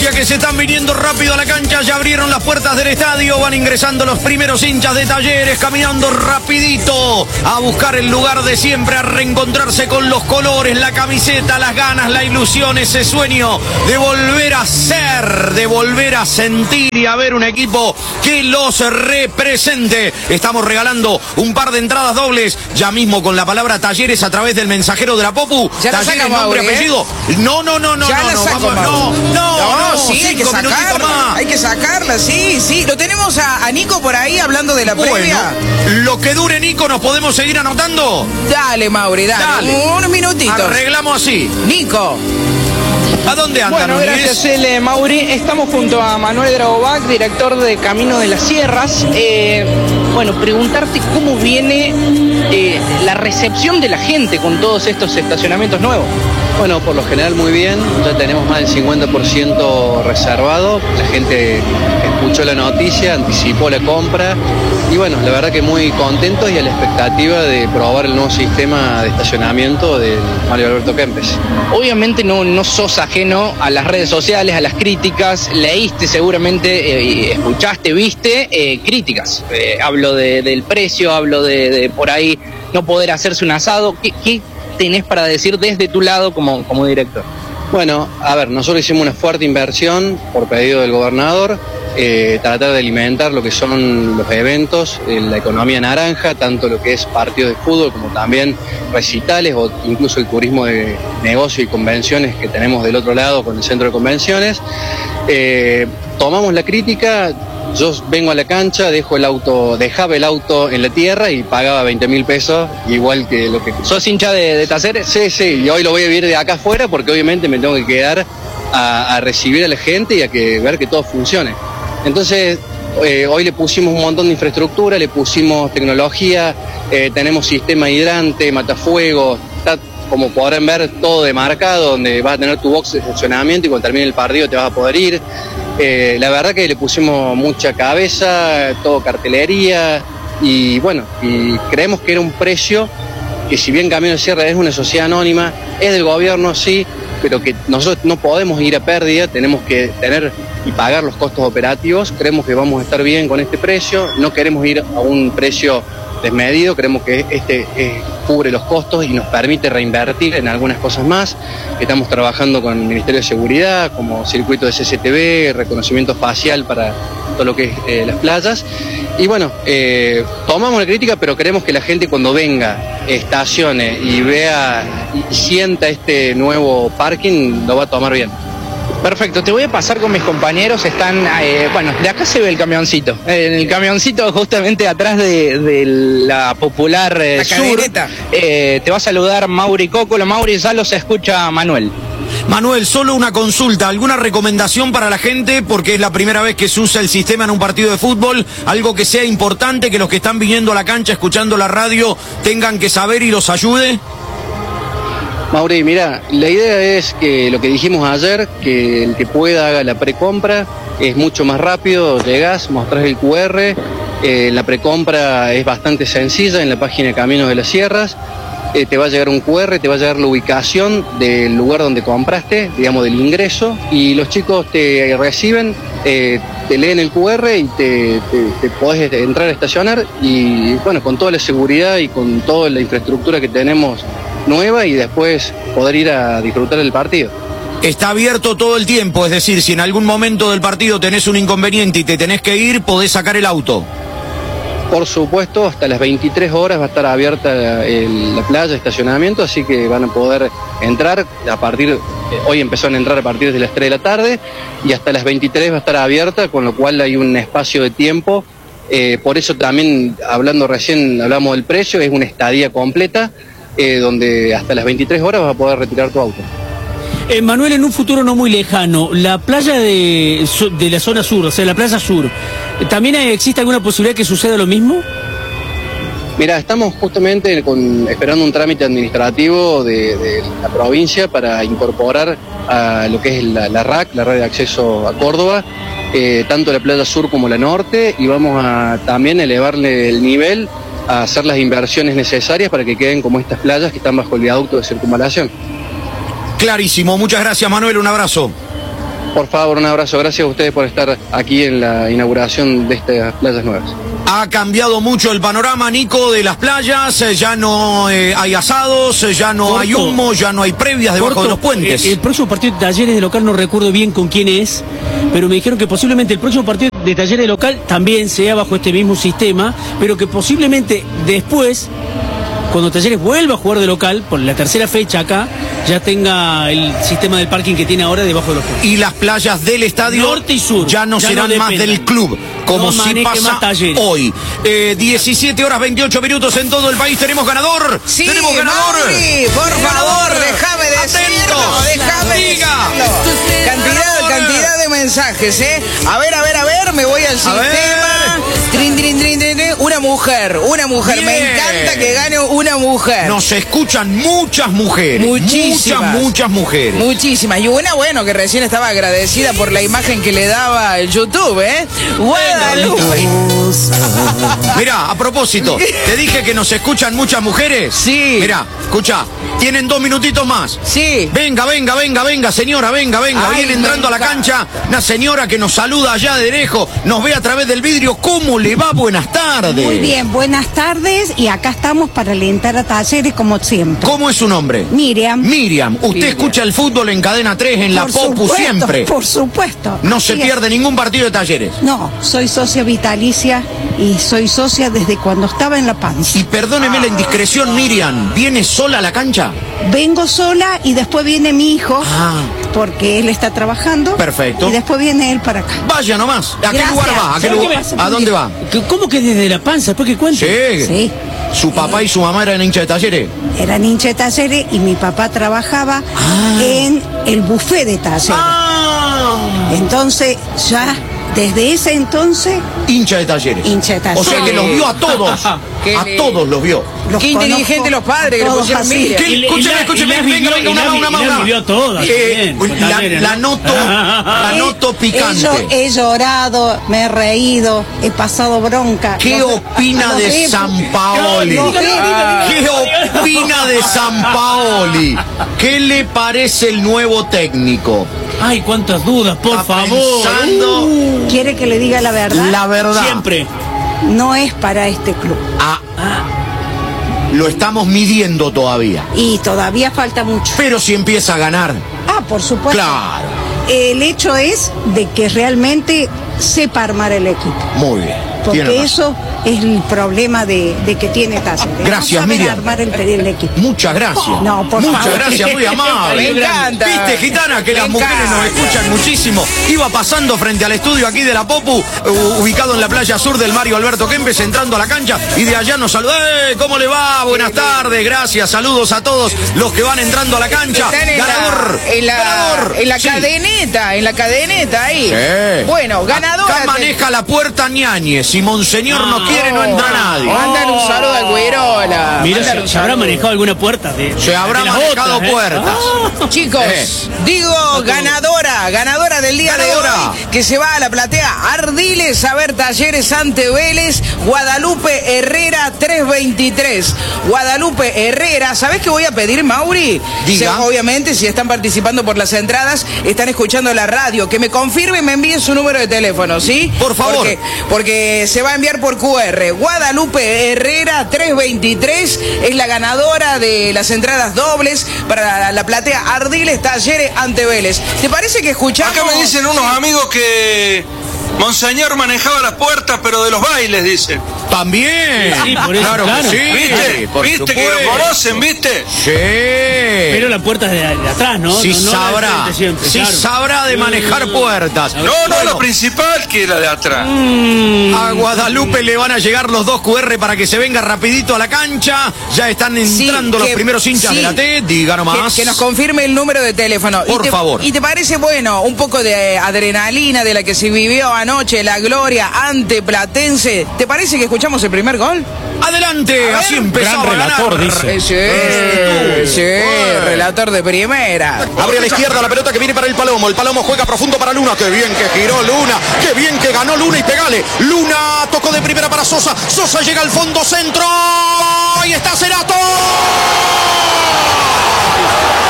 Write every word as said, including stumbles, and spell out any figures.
noticia que se están viniendo rápido a la cancha. Ya abrieron las puertas del estadio. Van ingresando los primeros hinchas de Talleres, caminando rapidito a buscar el lugar de siempre, a reencontrarse con los colores, la camiseta, las ganas, la ilusión, ese sueño de volver a ser, de volver a sentir y a ver un equipo que los represente. Estamos regalando un par de entradas dobles, ya mismo con la palabra Talleres a través del mensajero de la Popu. Ya la Talleres, saca, nombre, Mauri, ¿eh? apellido. No, no, no, no, ya no, la no, saco, vamos, no, no, no, no, sí, hay que sacarla, más. hay que sacarla, sí, sí. Lo tenemos a, a Nico por ahí hablando de la Bueno, previa. lo que dure, Nico, ¿nos podemos seguir anotando? Dale, Mauri, dale, Dale. unos minutitos. Arreglamos así. Nico. ¿A dónde andan? Bueno, gracias, L. Mauri. Estamos junto a Manuel Dragovac, director de Camino de las Sierras. Eh, bueno, preguntarte cómo viene eh, la recepción de la gente con todos estos estacionamientos nuevos. Bueno, por lo general muy bien, ya tenemos más del cincuenta por ciento reservado, la gente escuchó la noticia, anticipó la compra y bueno, la verdad que muy contentos y a la expectativa de probar el nuevo sistema de estacionamiento del Mario Alberto Kempes. Obviamente no, no sos ajeno a las redes sociales, a las críticas, leíste seguramente, eh, escuchaste, viste eh, críticas. Eh, hablo de, del precio, hablo de, de por ahí no poder hacerse un asado. ¿Qué, qué tenés para decir desde tu lado como, como director? Bueno, a ver, nosotros hicimos una fuerte inversión por pedido del gobernador, eh, tratar de alimentar lo que son los eventos, eh, la economía naranja, tanto lo que es partidos de fútbol como también recitales o incluso el turismo de negocio y convenciones que tenemos del otro lado con el centro de convenciones. Eh, tomamos la crítica. Yo vengo a la cancha, dejo el auto, dejaba el auto en la tierra y pagaba veinte mil pesos, igual que lo que... ¿Sos hincha de, de Talleres? Sí, sí, y hoy lo voy a vivir de acá afuera porque obviamente me tengo que quedar a, a recibir a la gente y a que ver que todo funcione. Entonces, eh, hoy le pusimos un montón de infraestructura, le pusimos tecnología, eh, tenemos sistema hidrante, matafuegos, está, como podrán ver, todo demarcado, donde vas a tener tu box de funcionamiento y cuando termine el partido te vas a poder ir. Eh, la verdad que le pusimos mucha cabeza, todo cartelería y bueno, y creemos que era un precio que si bien Camino de Sierra es una sociedad anónima, es del gobierno sí, pero que nosotros no podemos ir a pérdida, tenemos que tener y pagar los costos operativos, creemos que vamos a estar bien con este precio, no queremos ir a un precio desmedido, creemos que este eh, cubre los costos y nos permite reinvertir en algunas cosas más. Estamos trabajando con el Ministerio de Seguridad, como circuito de C C T V, reconocimiento facial para todo lo que es eh, las playas. Y bueno, eh, tomamos la crítica, pero queremos que la gente cuando venga, estacione y vea y sienta este nuevo parking, lo va a tomar bien. Perfecto, te voy a pasar con mis compañeros, están, eh, bueno, de acá se ve el camioncito, en el camioncito justamente atrás de, de la popular eh, la sur, eh, te va a saludar Mauri Cocolo. Mauri, ya los escucha Manuel. Manuel, solo una consulta, ¿alguna recomendación para la gente? Porque es la primera vez que se usa el sistema en un partido de fútbol, algo que sea importante, que los que están viniendo a la cancha, escuchando la radio, tengan que saber y los ayude. Mauri, mira, la idea es que lo que dijimos ayer, que el que pueda haga la precompra, es mucho más rápido, llegás, mostrás el cu erre, eh, la precompra es bastante sencilla en la página de Caminos de las Sierras, eh, te va a llegar un cu erre, te va a llegar la ubicación del lugar donde compraste, digamos del ingreso, y los chicos te reciben, eh, te leen el cu erre y te, te, te podés entrar a estacionar y bueno, con toda la seguridad y con toda la infraestructura que tenemos nueva y después poder ir a disfrutar del partido. Está abierto todo el tiempo, es decir, si en algún momento del partido tenés un inconveniente y te tenés que ir, podés sacar el auto. Por supuesto, hasta las veintitrés horas va a estar abierta el, la playa, estacionamiento, así que van a poder entrar a partir, hoy empezaron a entrar a partir de las tres de la tarde y hasta las veintitrés va a estar abierta, con lo cual hay un espacio de tiempo, eh, por eso también, hablando recién, hablamos del precio, es una estadía completa, Eh, donde hasta las veintitrés horas vas a poder retirar tu auto. Eh, Manuel, en un futuro no muy lejano, la playa de, de la zona sur, o sea, la playa sur, ¿también existe alguna posibilidad que suceda lo mismo? Mira, estamos justamente con, esperando un trámite administrativo de, de la provincia para incorporar a lo que es la, la R A C, la Red de Acceso a Córdoba, eh, tanto la playa sur como la norte, y vamos a también elevarle el nivel a hacer las inversiones necesarias para que queden como estas playas que están bajo el viaducto de circunvalación. Clarísimo, muchas gracias Manuel, un abrazo. Por favor, un abrazo. Gracias a ustedes por estar aquí en la inauguración de estas playas nuevas. Ha cambiado mucho el panorama, Nico, de las playas. Eh, ya no eh, hay asados, eh, ya no Corto. hay humo, ya no hay previas debajo Corto, de los puentes. eh, El próximo partido de Talleres de local no recuerdo bien con quién es, pero me dijeron que posiblemente el próximo partido de Talleres de local también sea bajo este mismo sistema, pero que posiblemente después, cuando Talleres vuelva a jugar de local, por la tercera fecha acá, ya tenga el sistema del parking que tiene ahora debajo de los puentes. Y las playas del estadio Norte y sur. ya no Ya serán no más dependen. del club, como No si maneje pasa más Talleres. hoy. Eh, diecisiete horas veintiocho minutos en todo el país. ¿Tenemos ganador? Sí, ¿Tenemos ganador? Mauri, por favor, déjame decirlo, Atentos. déjame Diga. decirlo. Cantidad, cantidad de mensajes, ¿eh? A ver, a ver, a ver, me voy al sistema. Trin, trin, trin, trin, trin. Una mujer, una mujer. Me Bien. encanta que gane una mujer. Nos escuchan muchas mujeres. Muchísimas. Muchas, muchas mujeres. Muchísimas. Y una, bueno, que recién estaba agradecida por la imagen que le daba el YouTube, ¿eh? Guadalupe. Mirá, a propósito, te dije que nos escuchan muchas mujeres. Sí. Mirá, escucha, tienen dos minutitos más. Sí. Venga, venga, venga, venga, señora, venga, venga. Ay, Viene entrando a la venga. cancha una señora que nos saluda allá de lejos, nos ve a través del vidrio. ¿Cómo le va? Buenas tardes. Muy bien, buenas tardes y acá estamos para alentar a Talleres como siempre. ¿Cómo es su nombre? Miriam. Miriam, usted Miriam. escucha el fútbol en Cadena tres, en la Por Popu supuesto, siempre. Por supuesto. No se Así es. pierde ningún partido de Talleres. No, soy socia vitalicia y soy socia desde cuando estaba en La Panza. Y perdóneme la indiscreción, Miriam, ¿viene sola a la cancha? Vengo sola y después viene mi hijo, Ah. porque él está trabajando. Perfecto. Y después viene él para acá. Vaya nomás. ¿A qué Gracias. lugar va? ¿A qué ¿Sabe lugar? qué me- ¿A dónde va? ¿Cómo que desde La Panza? ¿Después que cuente? Sí. Sí. ¿Su papá y su mamá eran hinchas de Talleres? Era hincha de Talleres y mi papá trabajaba Ah. en el buffet de Talleres. Ah. Entonces, ya desde ese entonces, Hincha de Talleres. Hincha de Talleres. O sea que los vio a todos. Qué A lindo. todos los vio. los Qué inteligente conozco los padres que a le todos pusieron así. Miriam. ¿Qué? Y- y Escúcheme, la- escúcheme, y la venga, vivió- venga, y una la más, vi- una más, y la una vivió más. todas, Eh, bien, la, Talleres, la ¿no? noto, la He- noto He, picante. llo- he llorado, me he reído, he pasado bronca. ¿Qué Los- opina los de vi- San Paoli? los vi- ¿Qué opina de San Paoli? ¿Qué le parece el nuevo técnico? Ay, cuántas dudas, por Está favor. pensando ¿Quiere que le diga la verdad? la verdad. Siempre. No es para este club. Ah, lo estamos midiendo todavía. Y todavía falta mucho. Pero si empieza a ganar, Ah, por supuesto. claro. El hecho es de que realmente sepa armar el equipo. Muy bien. Tiene Porque razón. eso es el problema de, de que tiene Talleres. Gracias, no saben Miriam. armar el, el equipo. Muchas gracias. No, por Muchas favor. gracias, muy amable. Me encanta. Viste, gitana, que Me las mujeres encanta. nos escuchan muchísimo. Iba pasando frente al estudio aquí de la Popu, u- ubicado en la playa sur del Mario Alberto Kempes, entrando a la cancha, y de allá nos saludó. ¡Eh! ¿Cómo le va? Buenas tardes, gracias, saludos a todos los que van entrando a la cancha. Están en Ganador, la, en la, ganador. en la Sí. cadeneta, en la cadeneta ahí. Sí. Bueno, ganador. Acá maneja la puerta Ñañez. Si Monseñor no quiere, no entra nadie. Mándale un saludo al Güerola. Mira, Mándale se, un se habrá saludo. manejado alguna puerta. De, Se habrá de las manejado otras, ¿eh? puertas. Chicos, Eh. digo ganadora, ganadora del día Ganadora. de hoy, que se va a la platea Ardiles a ver Talleres ante Vélez, Guadalupe Herrera tres veintitrés. Guadalupe Herrera, ¿sabés qué voy a pedir, Mauri? Diga. Se- obviamente, si están participando por las entradas, están escuchando la radio, que me confirme y me envíen su número de teléfono, ¿sí? Por favor. Porque, porque se va a enviar por Q R. Guadalupe Herrera tres veintitrés es la ganadora de las entradas dobles para la, la platea Ardiles Talleres ante Vélez. ¿Te parece que escuchamos? Acá me dicen unos amigos que Monseñor manejaba las puertas, pero de los bailes, dicen. También. Sí, por eso, claro, claro. que sí. ¿Viste? por ¿Viste que supuesto. lo conocen, viste? Sí. Pero la puerta es de, de atrás, ¿no? Sí No- no la de sabrá, frente siempre, sí claro. sabrá de manejar Mm. puertas. No, no, Bueno, la principal que era de atrás. a Guadalupe le van a llegar los dos Q R para que se venga rapidito a la cancha. Ya están Sí, entrando los que- primeros hinchas sí. de la T. Diga nomás. Que, que nos confirme el número de teléfono. Por ¿Y te, favor. ¿Y te parece, bueno, un poco de adrenalina de la que se vivió anoche, la gloria ante Platense? ¿Te parece que escuchamos el primer gol? Adelante, A así ver. empezaba Gran a relator, ganar. dice. Eh, sí, Eh, sí, eh. relator de primera. Abre a la izquierda la pelota que viene para el Palomo. El Palomo juega profundo para Luna. Qué bien que giró Luna. Qué bien que ganó Luna y pegale. Luna tocó de primera para Sosa. Sosa llega al fondo centro. Ahí está Cerato.